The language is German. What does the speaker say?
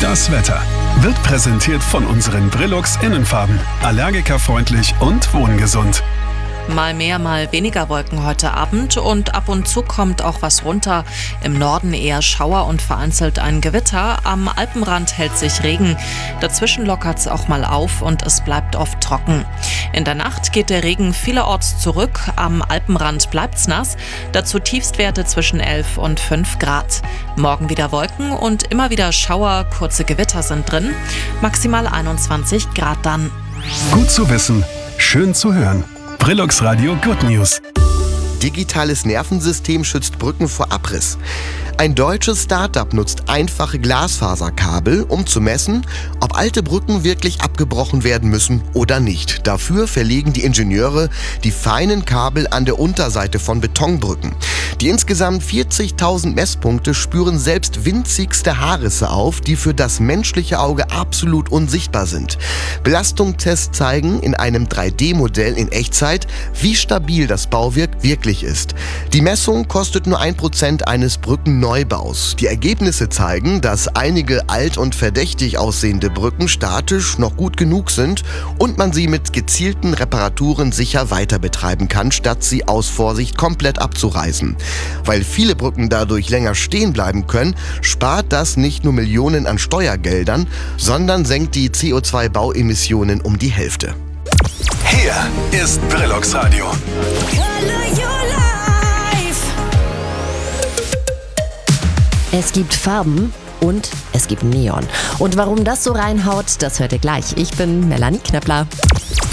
Das Wetter wird präsentiert von unseren Brillux Innenfarben. Allergikerfreundlich und wohngesund. Mal mehr, mal weniger Wolken heute Abend und ab und zu kommt auch was runter. Im Norden eher Schauer und vereinzelt ein Gewitter. Am Alpenrand hält sich Regen. Dazwischen lockert es auch mal auf und es bleibt oft trocken. In der Nacht geht der Regen vielerorts zurück. Am Alpenrand bleibt's nass. Dazu Tiefstwerte zwischen 11 und 5 Grad. Morgen wieder Wolken und immer wieder Schauer. Kurze Gewitter sind drin. Maximal 21 Grad dann. Gut zu wissen, schön zu hören. Brillux Radio Good News. Digitales Nervensystem schützt Brücken vor Abriss. Ein deutsches Start-up nutzt einfache Glasfaserkabel, um zu messen, ob alte Brücken wirklich abgebrochen werden müssen oder nicht. Dafür verlegen die Ingenieure die feinen Kabel an der Unterseite von Betonbrücken. Die insgesamt 40.000 Messpunkte spüren selbst winzigste Haarrisse auf, die für das menschliche Auge absolut unsichtbar sind. Belastungstests zeigen in einem 3D-Modell in Echtzeit, wie stabil das Bauwerk wirklich ist. Die Messung kostet nur 1% eines Brückenneubaus. Die Ergebnisse zeigen, dass einige alt und verdächtig aussehende Brücken statisch noch gut genug sind und man sie mit gezielten Reparaturen sicher weiter betreiben kann, statt sie aus Vorsicht komplett abzureißen. Weil viele Brücken dadurch länger stehen bleiben können, spart das nicht nur Millionen an Steuergeldern, sondern senkt die CO2-Bauemissionen um die Hälfte. Hier ist Brillux Radio. Es gibt Farben und es gibt Neon. Und warum das so reinhaut, das hört ihr gleich. Ich bin Melanie Knöppler.